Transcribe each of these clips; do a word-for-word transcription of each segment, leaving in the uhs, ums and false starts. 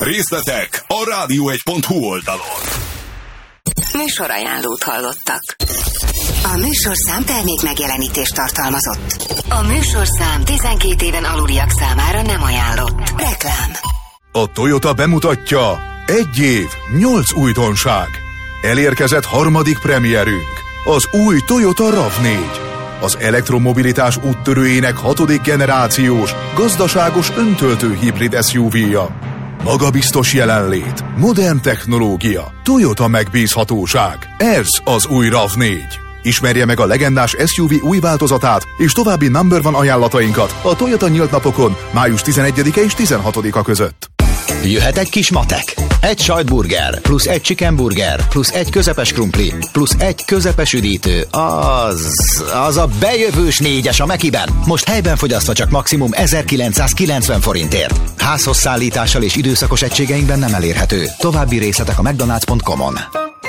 Részletek a rádió egy pont hu oldalon. Műsorajánlót hallottak. A műsorszám termék megjelenítést tartalmazott. A műsorszám tizenkét éven aluliak számára nem ajánlott. Reklám. A Toyota bemutatja: egy év, nyolc újdonság. Elérkezett harmadik premierünk, az új Toyota ráv négy. Az elektromobilitás úttörőjének hatodik generációs, gazdaságos öntöltő hibrid es u vé-ja. Magabiztos jelenlét, modern technológia, Toyota megbízhatóság. Ez az új ráv négy. Ismerje meg a legendás es u vé új változatát és további number one ajánlatainkat a Toyota nyílt napokon május tizenegyedike és tizenhatodika között. Jöhet egy kis matek. Egy sajtburger, plusz egy chicken burger, plusz egy közepes krumpli, plusz egy közepes üdítő. Az... az a bejövős négyes a Mekiben. Most helyben fogyasztva csak maximum ezerkilencszázkilencven forintért. Házhoz szállítással és időszakos egységeinkben nem elérhető. További részletek a mcdonalds pont com-on.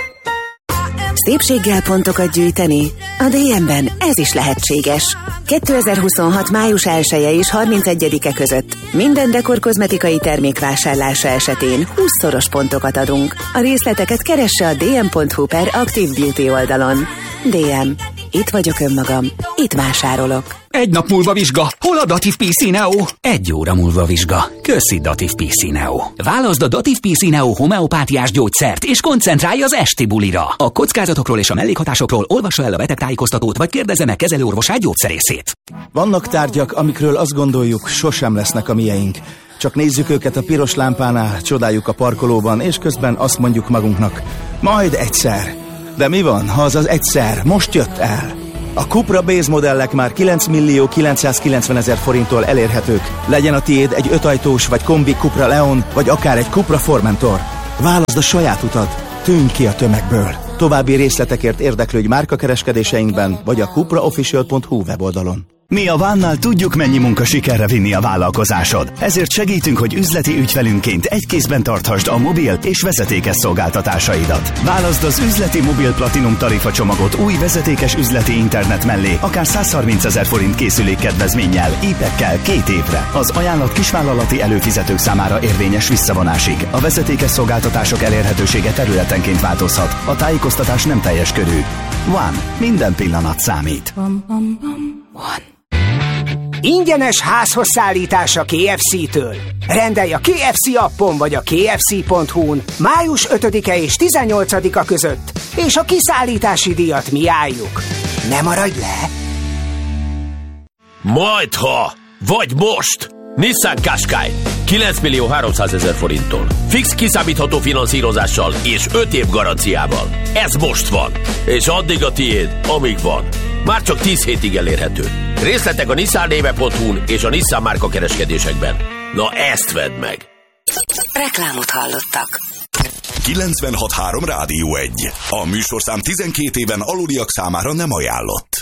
Szépséggel pontokat gyűjteni? A dé em-ben ez is lehetséges. kétezer-huszonhat május elseje és harmincegyedike között minden dekor kozmetikai termék vásárlása esetén húszszoros pontokat adunk. A részleteket keresse a dm pont hu per Active Beauty oldalon. dé em. Itt vagyok önmagam. Itt vásárolok. Egy nap múlva vizsga. Hol a Dativ pé cé Neo? Egy óra múlva vizsga. Köszi Dativ pé cé Neo. Válaszd a Dativ pé cé Neo homeopátiás gyógyszert, és koncentrálj az esti bulira. A kockázatokról és a mellékhatásokról olvassa el a betegtájékoztatót, vagy kérdezze meg kezelőorvosát, gyógyszerészét. Vannak tárgyak, amikről azt gondoljuk, sosem lesznek a mieink. Csak nézzük őket a piros lámpánál, csodáljuk a parkolóban, és közben azt mondjuk magunknak, majd egyszer. De mi van, ha az az egyszer most jött el? A Cupra Base modellek már kilenc millió kilencszázkilencvenezer forinttól elérhetők. Legyen a tiéd egy ötajtós vagy kombi Cupra Leon, vagy akár egy Cupra Formentor. Válaszd a saját utat, tűnj ki a tömegből. További részletekért érdeklődj márkakereskedéseinkben, vagy a cupra official pont hu weboldalon. Mi a Vánnál tudjuk, mennyi munka sikerre vinni a vállalkozásod. Ezért segítünk, hogy üzleti ügyfelünként egy kézben tarthasd a mobil és vezetékes szolgáltatásaidat. Válaszd az üzleti mobil platinum tarifa csomagot új vezetékes üzleti internet mellé, akár százharmincezer forint készülékkedvezménnyel, í pekkel két évre. Az ajánlat kisvállalati előfizetők számára érvényes visszavonásig. A vezetékes szolgáltatások elérhetősége területenként változhat. A tájékoztatás nem teljes körű. One. Minden pillanat számít. One. Ingyenes házhoz szállítás a ká ef cé-től. Rendelj a ká ef cé appon vagy a ká ef cé pont hu-n május ötödike és tizennyolcadika között, és a kiszállítási díjat mi álljuk. Ne maradj le! Majdha! Vagy most! Nissan Qashqai kilenc millió háromszázezer forinttól. Fix kiszámítható finanszírozással és öt év garanciával. Ez most van. És addig a tiéd, amíg van. Már csak tíz hétig elérhető. Részletek a nissan néve pont hu-n és a Nissan márka kereskedésekben. Na ezt vedd meg! Reklámot hallottak. kilencvenhat három Rádió egy. A műsorszám tizenkét éven aluliak számára nem ajánlott.